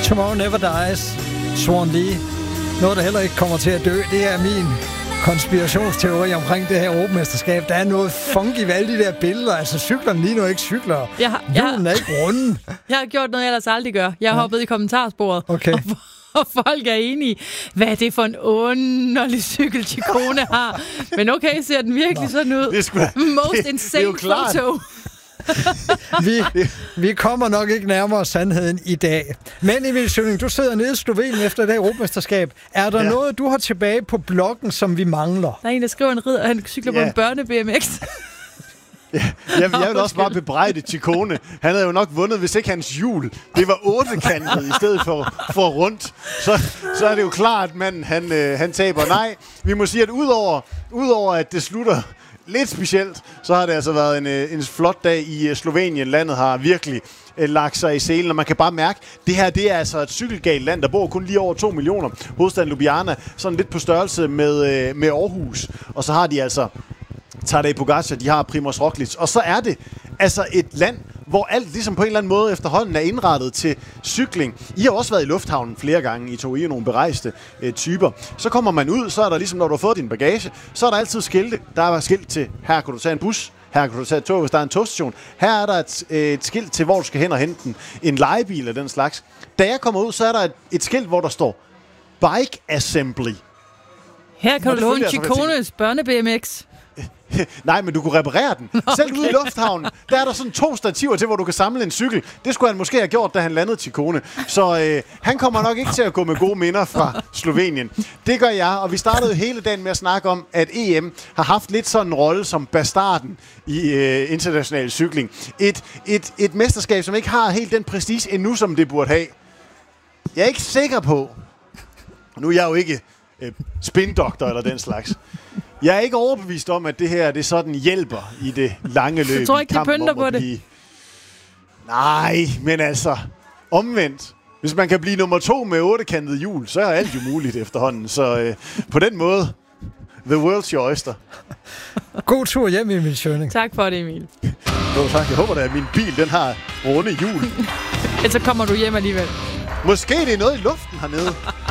Tomorrow Never Dies, Swan Lee. Noget, der heller ikke kommer til at dø, det er min konspirationsteori omkring det her europamesterskab. Der er noget funky ved alle de der billeder. Altså, cyklerne lige nu ikke cykler. Julen er ikke runden. Jeg har gjort noget, jeg ellers aldrig gør. Jeg har hoppet i kommentarsporet. Okay. Og folk er enige. Hvad er det for en underlig cykel, Ciccone har? Men okay, ser den virkelig sådan ud? Most insane photo. Vi kommer nok ikke nærmere sandheden i dag. Men Emil Schønning, du sidder nede i Slovenien efter det europamesterskab. Er der noget, du har tilbage på bloggen, som vi mangler? Der er en, der skriver en ridder, han cykler på en børne-BMX. Jeg vil også bare bebrejde Ciccone. Han havde jo nok vundet, hvis ikke hans hjul det var 8-kantet i stedet for rundt. Så er det jo klart, at manden han taber. Nej, vi må sige, at udover at det slutter lidt specielt, så har det altså været en flot dag i Slovenien. Landet har virkelig lagt sig i selen, og man kan bare mærke, det her det er altså et cykelgalt land. Der bor kun lige over 2 millioner. Hovedstaden Ljubljana, sådan lidt på størrelse med Aarhus. Og så har de altså Tadej Pogačar, de har Primož Roglič. Og så er det altså et land, hvor alt ligesom på en eller anden måde efterhånden er indrettet til cykling. I har også været i lufthavnen flere gange. I er nogle berejste typer. Så kommer man ud, så er der ligesom, når du har fået din bagage, så er der altid skilte. Der er skilt til, her kan du tage en bus, her kan du tage et tog, hvis der er en togstation. Her er der et skilt til, hvor du skal hen og hente en lejebil af den slags. Da jeg kommer ud, så er der et skilt, hvor der står Bike Assembly. Her kan du låne Ciccones børne-BMX. Nej, men du kunne reparere den. Okay. Selv ude i lufthavnen, der er der sådan 2 stativer til, hvor du kan samle en cykel. Det skulle han måske have gjort, da han landede Ciccone. Så han kommer nok ikke til at gå med gode minder fra Slovenien. Det gør jeg, og vi startede hele dagen med at snakke om, at EM har haft lidt sådan en rolle som bastarden i international cykling. Et mesterskab, som ikke har helt den prestige endnu, som det burde have. Jeg er ikke sikker på, nu er jeg jo ikke spindoktor eller den slags. Jeg er ikke overbevist om, at det her det sådan hjælper i det lange løb. Jeg tror ikke, de pynter på det. Nej, men altså, omvendt. Hvis man kan blive nummer 2 med 8-kantet hjul, så er alt jo muligt efterhånden. Så på den måde, the world's your oyster. God tur hjem, Emil Schønning. Tak for det, Emil. Jo, tak. Jeg håber da, at min bil den har runde hjul. Ellers så kommer du hjem alligevel. Måske det er noget i luften hernede.